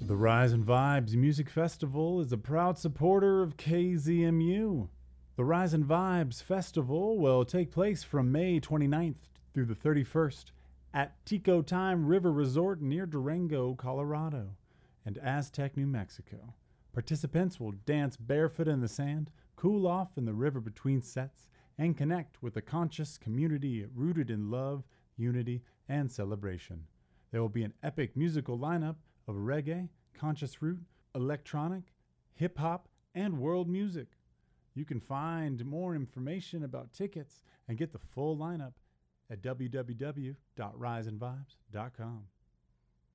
The Rise and Vibes Music Festival is a proud supporter of KZMU. The Rise and Vibes Festival will take place from May 29th through the 31st at Tico Time River Resort near Durango, Colorado, and Aztec, New Mexico. Participants will dance barefoot in the sand, cool off in the river between sets, and connect with a conscious community rooted in love, unity, and celebration. There will be an epic musical lineup of reggae, conscious root, electronic, hip hop, and world music. You can find more information about tickets and get the full lineup at www.riseandvibes.com.